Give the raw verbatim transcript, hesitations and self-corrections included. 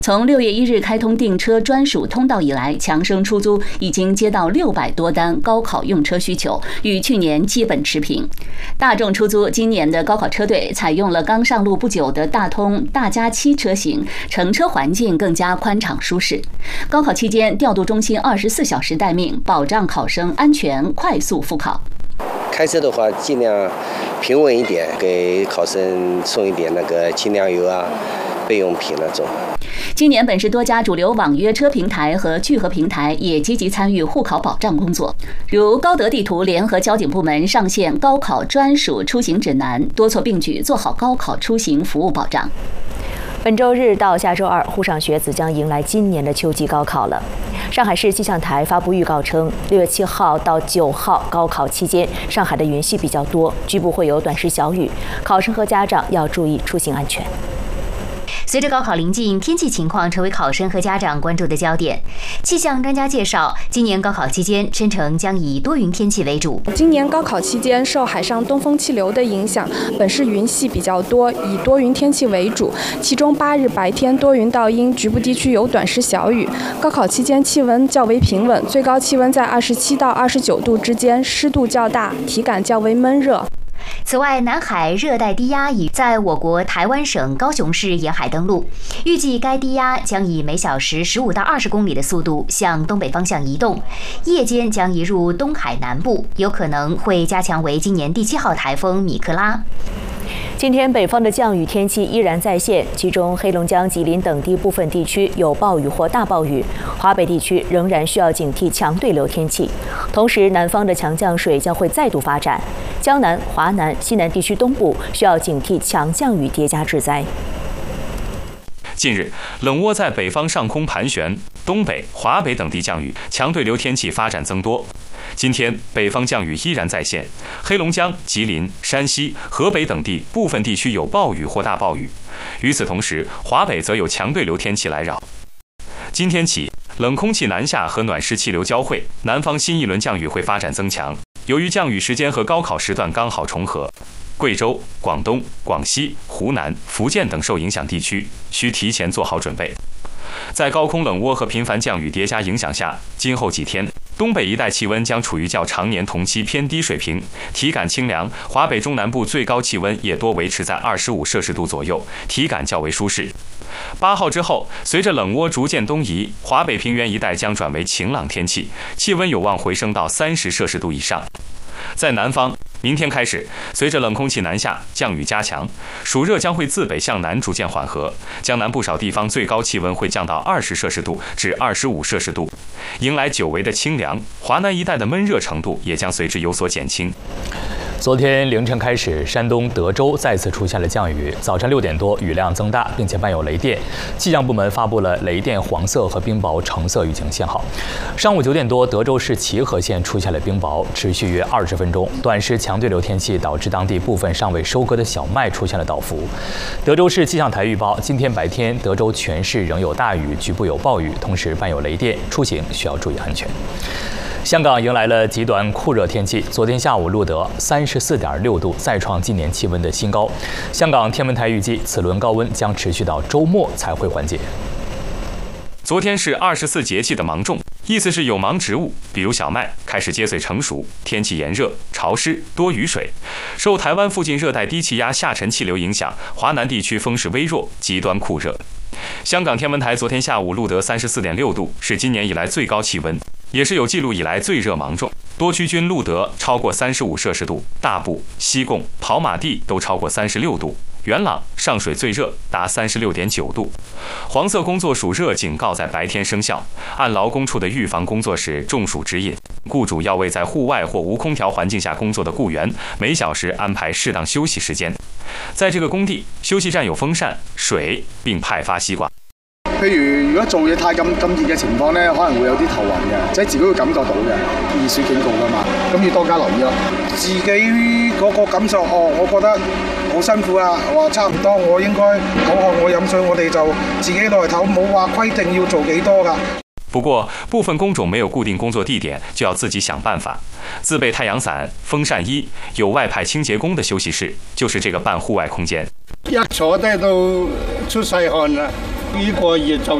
从六月一日开通订车专属通道以来，强生出租已经接到六百多单高考用车需求，与去年基本持平。大众出租今年的高考车队采用了刚上路不久的大通大加七车型，乘车环境更加宽敞舒适。高考期间，调度中心二十四小时待命，保障考生安全快速复考。 开车的话，尽量平稳一点，给考生送一点那个清凉油啊、备用品那种。 今年本市多家主流网约车平台和聚合平台也积极参与护考保障工作，如高德地图联合交警部门上线高考专属出行指南，多措并举做好高考出行服务保障。 本周日到下周二，沪上学子将迎来今年的秋季高考了。上海市气象台发布预告称，六月七号到九号高考期间，上海的云系比较多，局部会有短时小雨，考生和家长要注意出行安全。 随着高考临近，天气情况成为考生和家长关注的焦点。气象专家介绍，今年高考期间，申城将以多云天气为主。 今年高考期间，受海上东风气流的影响，本市云系比较多，以多云天气为主。其中八日白天多云到阴，局部地区有短时小雨。高考期间气温较为平稳，最高气温在二十七到二十九度之间，湿度较大，体感较为闷热。 此外，南海热带低压已在我国台湾省高雄市沿海登陆，预计该低压将以每小时十五到二十公里的速度向东北方向移动，夜间将移入东海南部，有可能会加强为今年第七号台风米克拉。 今天北方的降雨天气依然再现，其中黑龙江、吉林等地部分地区有暴雨或大暴雨，华北地区仍然需要警惕强对流天气。同时，南方的强降水将会再度发展，江南、华南、西南地区东部需要警惕强降雨叠加致灾。 近日，冷涡在北方上空盘旋，东北、华北等地降雨，强对流天气发展增多。今天北方降雨依然再现，黑龙江、吉林、山西、河北等地部分地区有暴雨或大暴雨。与此同时，华北则有强对流天气来扰。今天起，冷空气南下和暖湿气流交汇，南方新一轮降雨会发展增强。由于降雨时间和高考时段刚好重合，贵州、广东、广西、湖南、福建等受影响地区需提前做好准备。在高空冷涡和频繁降雨叠加影响下，今后几天，东北一带气温将处于较常年同期偏低水平，体感清凉。华北中南部最高气温也多维持在二十五摄氏度左右，体感较为舒适。八号之后，随着冷涡逐渐东移，华北平原一带将转为晴朗天气，气温有望回升到三十摄氏度以上。在南方，明天开始，随着冷空气南下，降雨加强，暑热将会自北向南逐渐缓和。江南不少地方最高气温会降到二十摄氏度至二十五摄氏度，迎来久违的清凉。华南一带的闷热程度也将随之有所减轻。 昨天凌晨开始，山东德州再次出现了降雨。早晨六点多，雨量增大，并且伴有雷电。气象部门发布了雷电黄色和冰雹橙色预警信号。上午九点多，德州市齐河县出现了冰雹，持续约二十分钟。短时强对流天气导致当地部分尚未收割的小麦出现了倒伏。德州市气象台预报，今天白天德州全市仍有大雨，局部有暴雨，同时伴有雷电，出行需要注意安全。香港迎来了极端酷热天气，昨天下午录得三十四点六度，再创今年气温的新高。香港天文台预计，此轮高温将持续到周末才会缓解。 昨天是二十四节气的芒种，意思是有芒植物，比如小麦开始结穗成熟，天气炎热、潮湿、多雨水。受台湾附近热带低气压下沉气流影响，华南地区风势微弱，极端酷热。香港天文台昨天下午录得三十四点六度，是今年以来最高气温，也是有记录以来最热芒种，多区均录得超过三十五摄氏度，大埔、西贡、跑马地都超过三十六度，元朗、上水最热达三十六点九度。黄色工作暑热警告在白天生效，按劳工处的预防工作时中暑指引，雇主要为在户外或无空调环境下工作的雇员每小时安排适当休息時間。在這個工地，休息站有風扇、水，並派發西瓜。 譬如如果做嘢太咁咁熱嘅情況咧，可能會有啲頭暈嘅，即係自己會感覺到嘅熱暑警告㗎嘛，咁要多加留意咯。自己嗰個感受，哦，我覺得好辛苦啊，我差唔多，我應該唞下我飲水，我哋就自己落嚟唞，冇話規定要做幾多㗎。 不过，部分工种没有固定工作地点，就要自己想办法。自备太阳伞、风扇衣，有外派清洁工的休息室，就是这个半户外空间。 一坐低到出細汗啦，呢個熱就